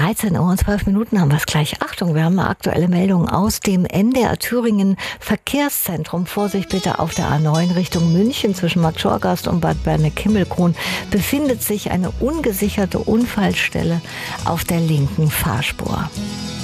13 Uhr und 12 Minuten haben wir es gleich. Achtung, wir haben eine aktuelle Meldung aus dem NDR Thüringen Verkehrszentrum. Vorsicht bitte, auf der A9 Richtung München zwischen Marktschorgast und Bad Berneck-Himmelkron befindet sich eine ungesicherte Unfallstelle auf der linken Fahrspur.